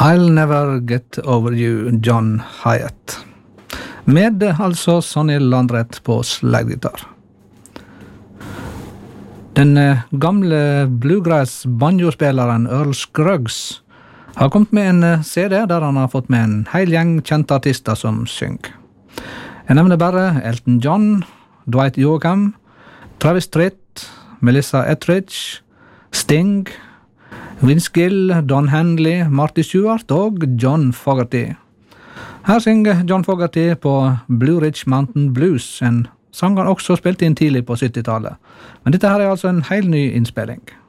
I'll Never Get Over You, John Hyatt. Med altså Sonny Landreth på slaggitar. Den gamle bluegrass-banjospilleren Earl Scruggs har kommet med en CD der han har fått med en hel gjeng kjente artister som synger. Jeg nevner bare Elton John, Dwight Yoakam, Travis Tritt, Melissa Etheridge, Sting, Vince Gill, Don Henley, Marty Stewart og John Fogerty. Her synger John Fogerty på Blue Ridge Mountain Blues, en sang han også spilte inn tidlig på 70-tallet. Men dette her er altså en helt ny innspilling.